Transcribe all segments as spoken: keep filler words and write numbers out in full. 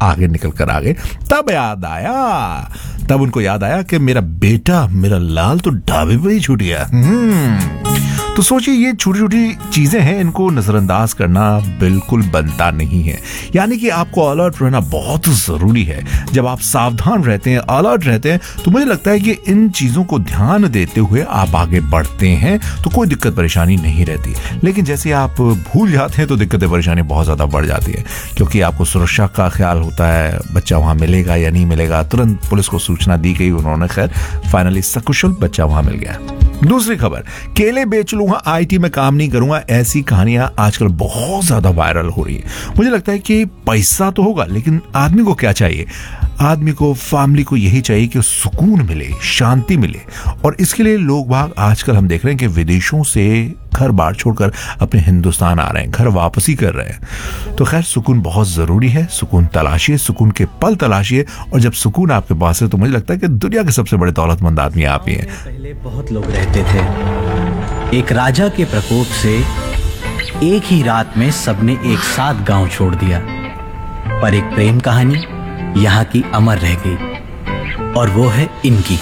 आगे निकल कर आ गए। तब याद आया तब उनको याद आया कि मेरा बेटा, मेरा लाल तो ढाबे पे ही छूट गया। तो सोचिए, ये छोटी छोटी चीजें हैं, इनको नजरअंदाज करना बिल्कुल बनता नहीं है। यानी कि आपको अलर्ट रहना बहुत जरूरी है। जब आप सावधान रहते हैं, अलर्ट रहते हैं, तो मुझे लगता है कि इन चीजों को ध्यान देते हुए आप आगे बढ़ते हैं तो कोई दिक्कत परेशानी नहीं रहती। लेकिन जैसे आप भूल जाते हैं तो दिक्कत परेशानी बहुत ज्यादा बढ़ जाती है, क्योंकि आपको सुरक्षा का ख्याल होता है, बच्चा वहां मिलेगा या नहीं मिलेगा। तुरंत पुलिस को सूचना दी गई, उन्होंने खैर फाइनली सकुशल बच्चा वहां मिल गया। दूसरी खबर, केले बेच लूंगा, आईटी में काम नहीं करूंगा, ऐसी कहानियां आजकल बहुत ज्यादा वायरल हो रही है। मुझे लगता है कि पैसा तो होगा, लेकिन आदमी को क्या चाहिए? आदमी को, फैमिली को यही चाहिए कि सुकून मिले, शांति मिले। और इसके लिए लोग भाग आजकल हम देख रहे हैं कि विदेशों से घर बार छोड़कर अपने हिंदुस्तान आ रहे हैं, घर वापसी कर रहे हैं। तो खैर, सुकून बहुत जरूरी है। सुकून तलाशिए, सुकून के पल तलाशिए, और जब सुकून आपके पास है तो मुझे लगता है कि दुनिया के सबसे बड़े दौलतमंद आदमी आप ही हैं। पहले बहुत लोग रहते थे। एक राजा के प्रकोप से एक ही रात में सबने एक साथ गांव छोड़ दिया, पर एक प्रेम कहानी यहाँ की अमर रह गई, और वो है इनकी।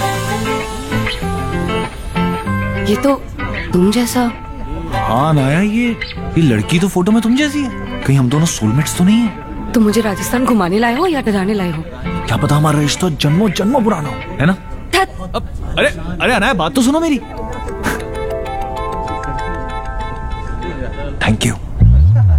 ये तो तुम जैसा। हाँ नाया, ये ये लड़की तो फोटो में तुम जैसी है। कहीं हम दोनों सोलमेट्स तो नहीं है? तुम मुझे राजस्थान घुमाने लाए हो या डराने लाए हो? क्या पता हमारा रिश्ता जन्मों जन्मों पुराना हो, है ना? अब, अरे अरे अनाया, बात तो सुनो मेरी। Thank you.